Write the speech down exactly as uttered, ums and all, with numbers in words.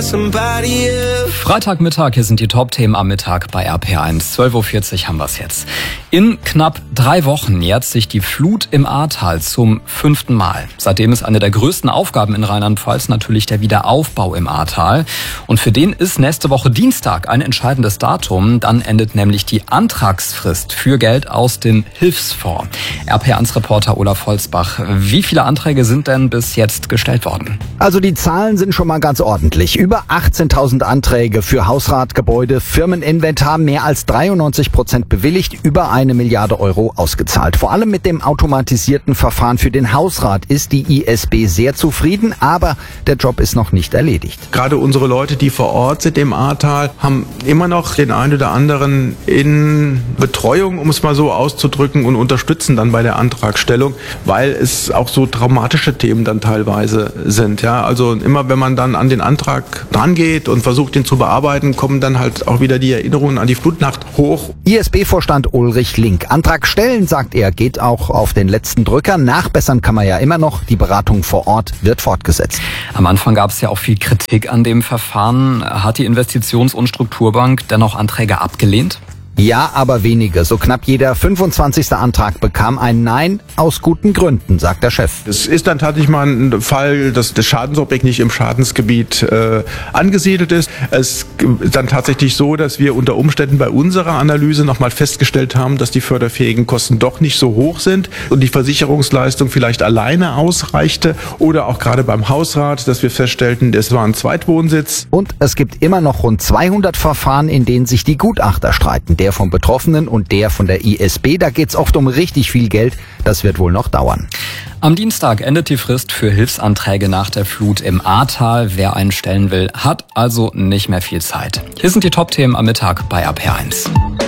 Freitagmittag, hier sind die Top-Themen am Mittag bei R P eins. zwölf Uhr vierzig haben wir es jetzt. In knapp drei Wochen nähert sich die Flut im Ahrtal zum fünften Mal. Seitdem ist eine der größten Aufgaben in Rheinland-Pfalz natürlich der Wiederaufbau im Ahrtal. Und für den ist nächste Woche Dienstag ein entscheidendes Datum. Dann endet nämlich die Antragsfrist für Geld aus dem Hilfsfonds. R P eins-Reporter Olaf Holzbach, wie viele Anträge sind denn bis jetzt gestellt worden? Also die Zahlen sind schon mal ganz ordentlich. Über achtzehntausend Anträge für Hausrat, Gebäude, Firmeninventar, mehr als dreiundneunzig Prozent bewilligt, über eine Milliarde Euro ausgezahlt. Vor allem mit dem automatisierten Verfahren für den Hausrat ist die I S B sehr zufrieden, aber der Job ist noch nicht erledigt. Gerade unsere Leute, die vor Ort sind im Ahrtal, haben immer noch den einen oder anderen in Betreuung, um es mal so auszudrücken, und unterstützen dann bei der Antragstellung, weil es auch so traumatische Themen dann teilweise sind. Ja, also immer wenn man dann an den Antrag dran geht und versucht, ihn zu bearbeiten, kommen dann halt auch wieder die Erinnerungen an die Flutnacht hoch. I S B-Vorstand Ulrich Link. Antrag stellen, sagt er, geht auch auf den letzten Drücker. Nachbessern kann man ja immer noch. Die Beratung vor Ort wird fortgesetzt. Am Anfang gab es ja auch viel Kritik an dem Verfahren. Hat die Investitions- und Strukturbank dennoch Anträge abgelehnt? Ja, aber wenige. So knapp jeder fünfundzwanzigste Antrag bekam ein Nein aus guten Gründen, sagt der Chef. Es ist dann tatsächlich mal ein Fall, dass das Schadensobjekt nicht im Schadensgebiet äh, angesiedelt ist. Es ist dann tatsächlich so, dass wir unter Umständen bei unserer Analyse nochmal festgestellt haben, dass die förderfähigen Kosten doch nicht so hoch sind und die Versicherungsleistung vielleicht alleine ausreichte. Oder auch gerade beim Hausrat, dass wir feststellten, es war ein Zweitwohnsitz. Und es gibt immer noch rund zweihundert Verfahren, in denen sich die Gutachter streiten. Der vom Betroffenen und der von der I S B. Da geht's oft um richtig viel Geld. Das wird wohl noch dauern. Am Dienstag endet die Frist für Hilfsanträge nach der Flut im Ahrtal. Wer einen stellen will, hat also nicht mehr viel Zeit. Hier sind die Top-Themen am Mittag bei R P eins.